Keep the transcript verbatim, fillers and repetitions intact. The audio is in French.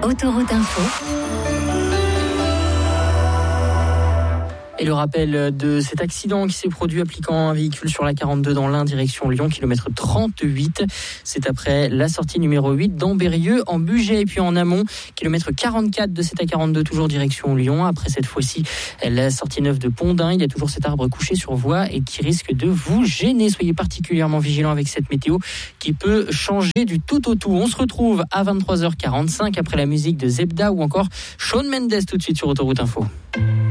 Autoroute Info. Et le rappel de cet accident qui s'est produit appliquant un véhicule sur la quarante-deux dans l'Ain, direction Lyon, kilomètre trente-huit. C'est après la sortie numéro huit d'Ambérieux en Bugey. Et puis en amont, kilomètre quarante-quatre de cette A quarante-deux, toujours direction Lyon. Après cette fois-ci, la sortie neuve de Pondin. Il y a toujours cet arbre couché sur voie et qui risque de vous gêner. Soyez particulièrement vigilants avec cette météo qui peut changer du tout au tout. On se retrouve à vingt-trois heures quarante-cinq après la musique de Zebda ou encore Shawn Mendes tout de suite sur Autoroute Info.